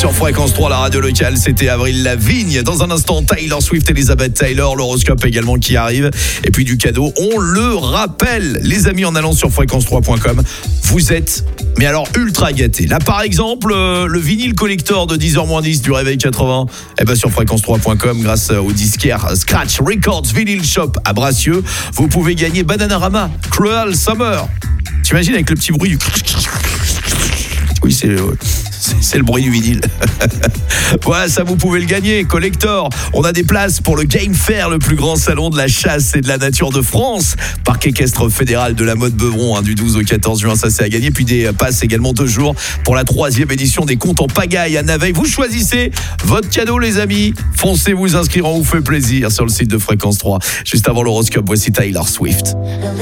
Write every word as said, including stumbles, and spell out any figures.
Sur Fréquence trois, la radio locale, c'était Avril Lavigne. Dans un instant, Taylor Swift, Elizabeth Taylor, l'horoscope également qui arrive. Et puis du cadeau, on le rappelle, les amis, en allant sur fréquence trois point com, vous êtes, mais alors ultra gâtés. Là, par exemple, euh, le vinyle collector de dix heures moins dix du Réveil quatre-vingts, eh ben sur fréquence trois point com, grâce au disquaire Scratch Records Vinyl Shop à Bracieux, vous pouvez gagner Bananarama, Cruel Summer. T'imagines avec le petit bruit du... Oui, c'est, c'est, c'est le bruit du vinyle. Voilà, ça vous pouvez le gagner. Collector, on a des places pour le Game Fair, le plus grand salon de la chasse et de la nature de France. Parc équestre fédéral de la Motte Beuvron, hein, du douze au quatorze juin, ça c'est à gagner. Puis des passes également deux jours pour la troisième édition des Contes en Pagaille à Naveil. Vous choisissez votre cadeau, les amis. Foncez vous inscrire, on vous fait plaisir sur le site de Fréquence trois. Juste avant l'horoscope, voici Taylor Swift.